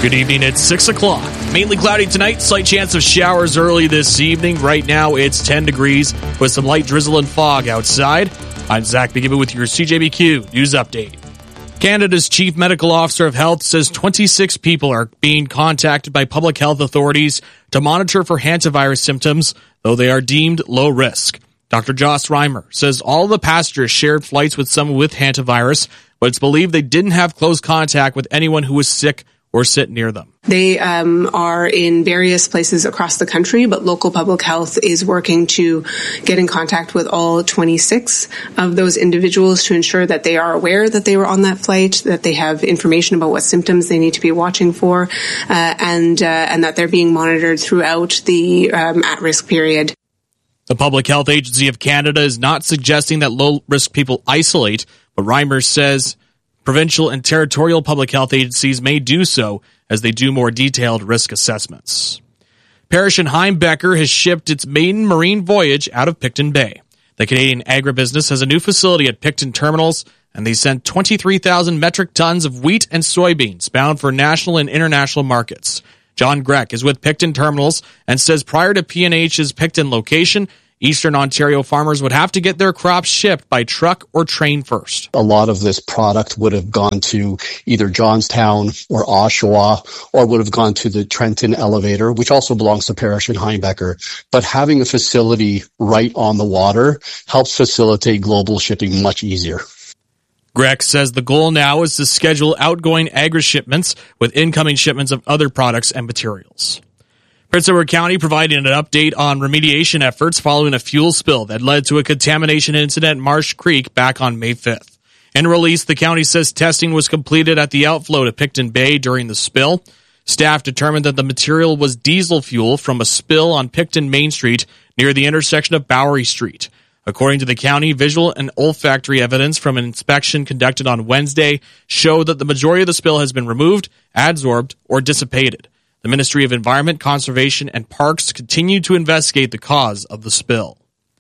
Good evening, it's 6 o'clock. Mainly cloudy tonight, slight chance of showers early this evening. Right now it's 10 degrees with some light drizzle and fog outside. I'm Zach Begiba with your CJBQ News Update. Canada's Chief Medical Officer of Health says 26 people are being contacted by public health authorities to monitor for hantavirus symptoms, though they are deemed low risk. Dr. Joss Reimer says all of the passengers shared flights with someone with hantavirus, but it's believed they didn't have close contact with anyone who was sick or sit near them. They are in various places across the country, but local public health is working to get in contact with all 26 of those individuals to ensure that they are aware that they were on that flight, that they have information about what symptoms they need to be watching for, and that they're being monitored throughout the at-risk period. The Public Health Agency of Canada is not suggesting that low-risk people isolate, but Reimer says provincial and territorial public health agencies may do so as they do more detailed risk assessments. Parrish and Heimbecker has shipped its maiden marine voyage out of Picton Bay. The Canadian agribusiness has a new facility at Picton Terminals, and they sent 23,000 metric tons of wheat and soybeans bound for national and international markets. John Grech is with Picton Terminals and says prior to P&H's Picton location, Eastern Ontario farmers would have to get their crops shipped by truck or train first. A lot of this product would have gone to either Johnstown or Oshawa, or would have gone to the Trenton elevator, which also belongs to Parrish and Heimbecker. But having a facility right on the water helps facilitate global shipping much easier. Grech says the goal now is to schedule outgoing agri-shipments with incoming shipments of other products and materials. Prince Edward County provided an update on remediation efforts following a fuel spill that led to a contamination incident at Marsh Creek back on May 5th. In a release, the county says testing was completed at the outflow to Picton Bay during the spill. Staff determined that the material was diesel fuel from a spill on Picton Main Street near the intersection of Bowery Street. According to the county, visual and olfactory evidence from an inspection conducted on Wednesday showed that the majority of the spill has been removed, adsorbed, or dissipated. The Ministry of Environment, Conservation, and Parks continue to investigate the cause of the spill.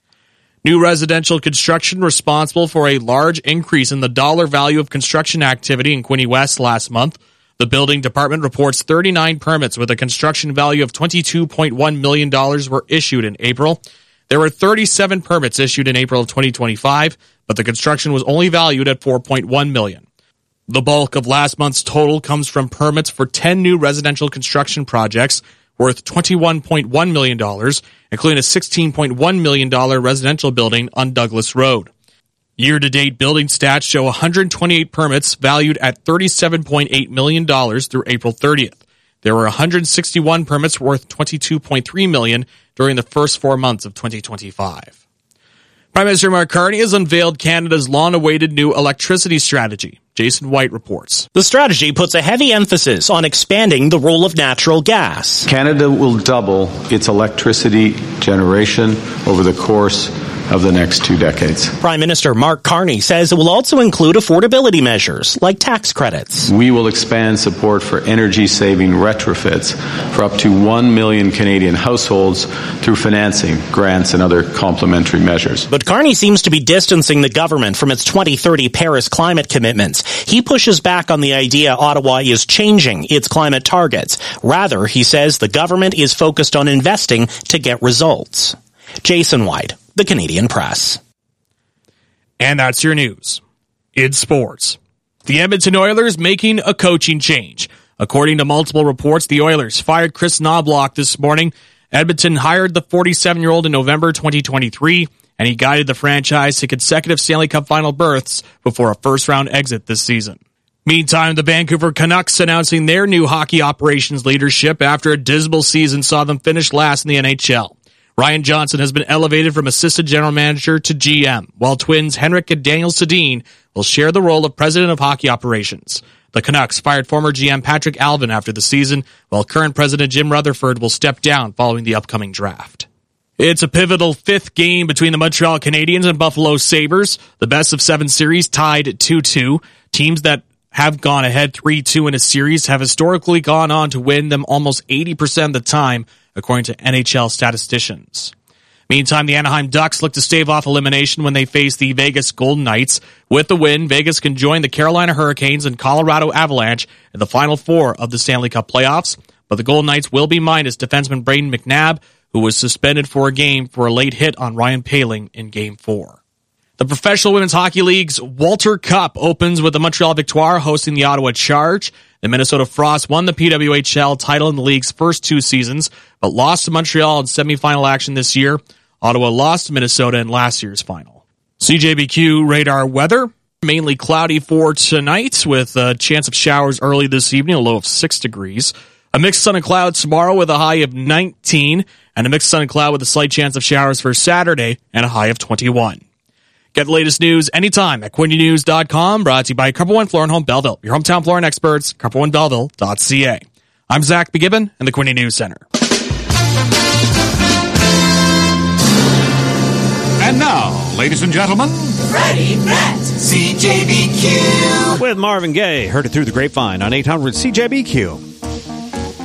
New residential construction responsible for a large increase in the dollar value of construction activity in Quinte West last month. The building department reports 39 permits with a construction value of $22.1 million were issued in April. There were 37 permits issued in April of 2025, but the construction was only valued at $4.1 million. The bulk of last month's total comes from permits for 10 new residential construction projects worth $21.1 million, including a $16.1 million residential building on Douglas Road. Year-to-date building stats show 128 permits valued at $37.8 million through April 30th. There were 161 permits worth $22.3 million during the first 4 months of 2025. Prime Minister Mark Carney has unveiled Canada's long-awaited new electricity strategy. Jason White reports. The strategy puts a heavy emphasis on expanding the role of natural gas. Canada will double its electricity generation over the course of the next 2 decades. Prime Minister Mark Carney says it will also include affordability measures like tax credits. We will expand support for energy-saving retrofits for up to 1 million Canadian households through financing, grants, and other complementary measures. But Carney seems to be distancing the government from its 2030 Paris climate commitments. He pushes back on the idea Ottawa is changing its climate targets. Rather, he says the government is focused on investing to get results. Jason White, The Canadian Press. And that's your news. In sports, the Edmonton Oilers making a coaching change. According to multiple reports, the Oilers fired Chris Knobloch this morning. Edmonton hired the 47-year-old in November 2023, and he guided the franchise to consecutive Stanley Cup final berths before a first-round exit this season. Meantime, the Vancouver Canucks announcing their new hockey operations leadership after a dismal season saw them finish last in the NHL. Ryan Johnson has been elevated from assistant general manager to GM, while twins Henrik and Daniel Sedin will share the role of president of hockey operations. The Canucks fired former GM Patrick Alvin after the season, while current president Jim Rutherford will step down following the upcoming draft. It's a pivotal fifth game between the Montreal Canadiens and Buffalo Sabres. The best-of-7 series tied 2-2. Teams that have gone ahead 3-2 in a series have historically gone on to win them almost 80% of the time, according to NHL statisticians. Meantime, the Anaheim Ducks look to stave off elimination when they face the Vegas Golden Knights. With the win, Vegas can join the Carolina Hurricanes and Colorado Avalanche in the Final Four of the Stanley Cup playoffs, but the Golden Knights will be minus defenseman Brayden McNabb, who was suspended for a game for a late hit on Ryan Poehling in Game 4. The Professional Women's Hockey League's Walter Cup opens with the Montreal Victoire hosting the Ottawa Charge. The Minnesota Frost won the PWHL title in the league's first 2 seasons, but lost to Montreal in semifinal action this year. Ottawa lost to Minnesota in last year's final. CJBQ radar weather. Mainly cloudy for tonight with a chance of showers early this evening, a low of 6 degrees. A mixed sun and clouds tomorrow with a high of 19, and a mixed sun and cloud with a slight chance of showers for Saturday and a high of 21. Get the latest news anytime at QuintyNews.com, brought to you by Carpet One Floor and Home Belleville, your hometown flooring experts, CarpetOneBelleville.ca. I'm Zach McGibbon in the Quinty News Center. And now, ladies and gentlemen, Freddie Brett, CJBQ. With Marvin Gaye, heard it through the grapevine on 800 CJBQ.